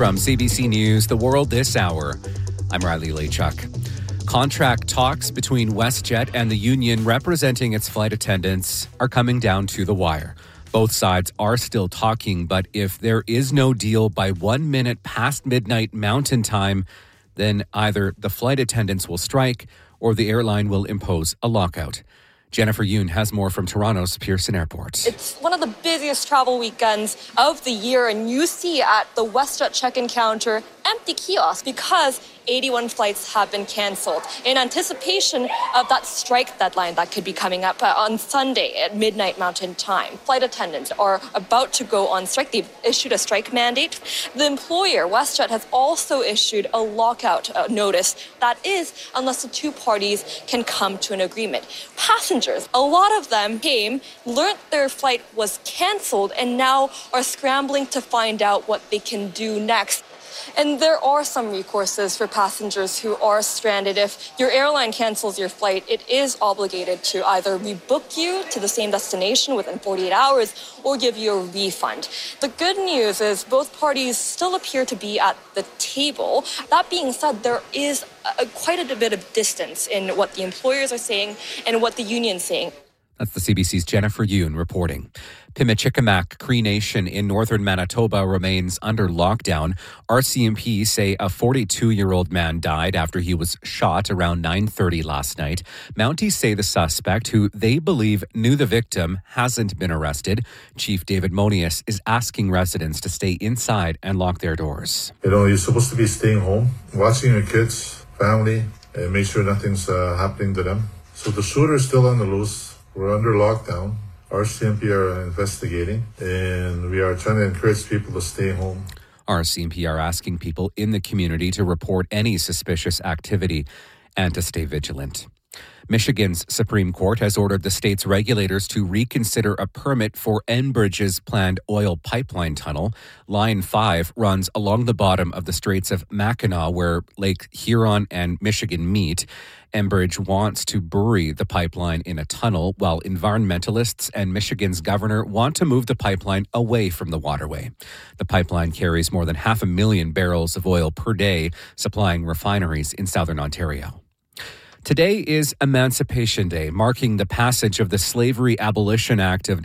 From CBC News, The World This Hour, I'm Riley Lachuk. Contract talks between WestJet and the union representing its flight attendants are coming down to the wire. Both sides are still talking, but if there is no deal by 1 minute past midnight Mountain Time, then either the flight attendants will strike or the airline will impose a lockout. Jennifer Yoon has more from Toronto's Pearson Airport. It's one of the busiest travel weekends of the year, and you see at the WestJet check-in counter empty kiosks because 81 flights have been canceled in anticipation of that strike deadline that could be coming up on Sunday at midnight Mountain Time. Flight attendants are about to go on strike. They've issued a strike mandate. The employer, WestJet, has also issued a lockout notice. That is, unless the two parties can come to an agreement. Passengers, a lot of them came, learned their flight was canceled, and now are scrambling to find out what they can do next. And there are some recourses for passengers who are stranded. If your airline cancels your flight, it is obligated to either rebook you to the same destination within 48 hours or give you a refund. The good news is both parties still appear to be at the table. That being said, there is quite a bit of distance in what the employers are saying and what the union's saying. That's the CBC's Jennifer Yoon reporting. Pimicikamak Cree Nation in northern Manitoba remains under lockdown. RCMP say a 42-year-old man died after he was shot around 9:30 last night. Mounties say the suspect, who they believe knew the victim, hasn't been arrested. Chief David Monius is asking residents to stay inside and lock their doors. You're supposed to be staying home, watching your kids, family, and make sure nothing's happening to them. So the shooter is still on the loose. We're under lockdown. RCMP are investigating, and we are trying to encourage people to stay home. RCMP are asking people in the community to report any suspicious activity and to stay vigilant. Michigan's Supreme Court has ordered the state's regulators to reconsider a permit for Enbridge's planned oil pipeline tunnel. Line 5 runs along the bottom of the Straits of Mackinac, where Lake Huron and Michigan meet. Enbridge wants to bury the pipeline in a tunnel, while environmentalists and Michigan's governor want to move the pipeline away from the waterway. The pipeline carries more than 500,000 barrels of oil per day, supplying refineries in southern Ontario. Today is Emancipation Day, marking the passage of the Slavery Abolition Act of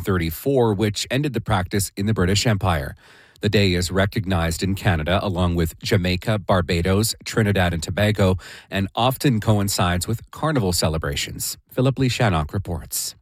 1834, which ended the practice in the British Empire. The day is recognized in Canada along with Jamaica, Barbados, Trinidad and Tobago, and often coincides with carnival celebrations. Philip Lee Shannock reports.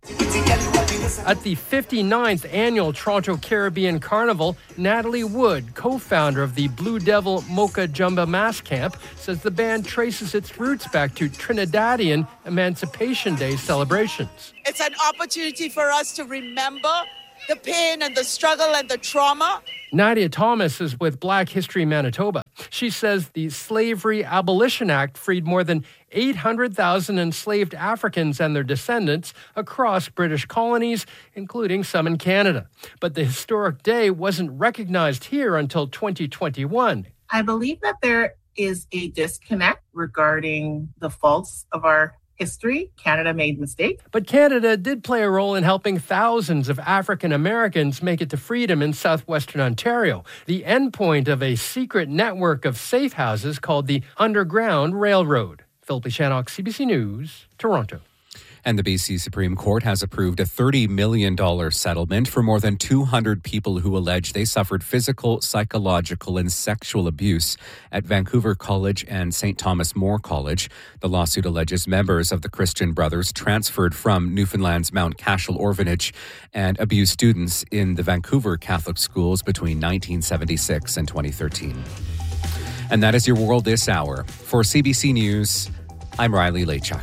At the 59th Annual Toronto Caribbean Carnival, Natalie Wood, co-founder of the Blue Devil Mocha Jumba Mass Camp, says the band traces its roots back to Trinidadian Emancipation Day celebrations. It's an opportunity for us to remember the pain and the struggle and the trauma. Nadia Thomas is with Black History Manitoba. She says the Slavery Abolition Act freed more than 800,000 enslaved Africans and their descendants across British colonies, including some in Canada. But the historic day wasn't recognized here until 2021. I believe that there is a disconnect regarding the faults of our history. Canada made mistakes. But Canada did play a role in helping thousands of African Americans make it to freedom in southwestern Ontario, the endpoint of a secret network of safe houses called the Underground Railroad. Philip Shannock, CBC News, Toronto. And the BC Supreme Court has approved a $30 million settlement for more than 200 people who allege they suffered physical, psychological, and sexual abuse at Vancouver College and St. Thomas More College. The lawsuit alleges members of the Christian Brothers transferred from Newfoundland's Mount Cashel Orphanage and abused students in the Vancouver Catholic schools between 1976 and 2013. And that is your World This Hour. For CBC News, I'm Riley Lachuk.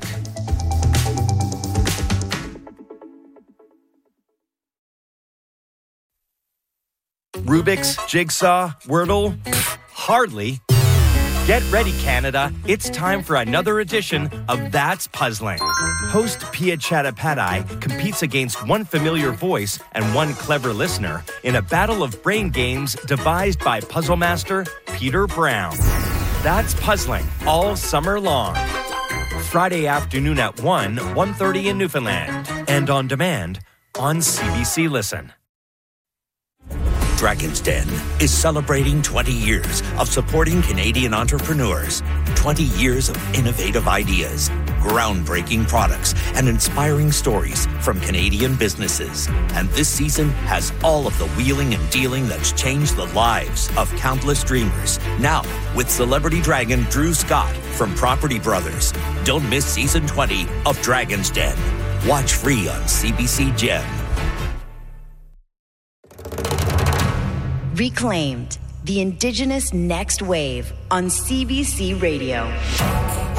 Rubik's, Jigsaw, Wordle? Hardly. Get ready, Canada. It's time for another edition of That's Puzzling. Host Pia Chattopadhyay competes against one familiar voice and one clever listener in a battle of brain games devised by puzzle master Peter Brown. That's Puzzling all summer long. Friday afternoon at 1:30 in Newfoundland. And on demand on CBC Listen. Dragon's Den is celebrating 20 years of supporting Canadian entrepreneurs, 20 years of innovative ideas, groundbreaking products, and inspiring stories from Canadian businesses. And this season has all of the wheeling and dealing that's changed the lives of countless dreamers. Now, with celebrity dragon Drew Scott from Property Brothers. Don't miss season 20 of Dragon's Den. Watch free on CBC Gem. Reclaimed, the Indigenous Next Wave on CBC Radio.